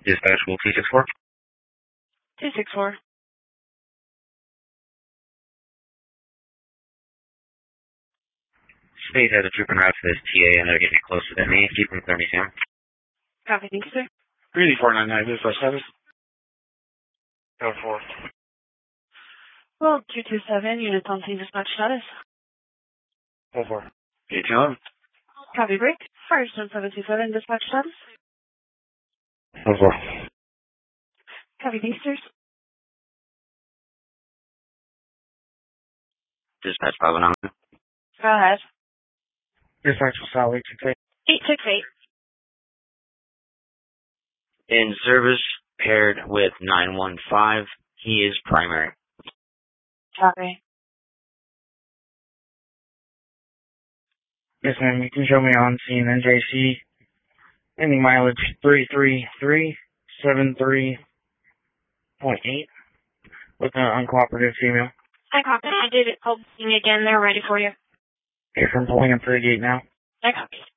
Dispatch will 264. 264. State has a trooper route to this TA and they're getting closer than me. Keep them clear me, Sam. Copy, thank you, sir. Greedy 499, dispatch status. Code 4. Well, 227, units on scene, dispatch status. Code 4. 1811. Copy, break. Firestone 727, dispatch status. Code 4. Copy, Beasters. Dispatch 519. Go ahead. Dispatch South 868. 868. In service, paired with 915. He is primary. Copy. Yes, ma'am. You can show me on scene NJC. Ending mileage 33373.8 with an uncooperative female. I copy. I did it. Holding again. They're ready for you. Okay, from pulling up to the gate now. I copy.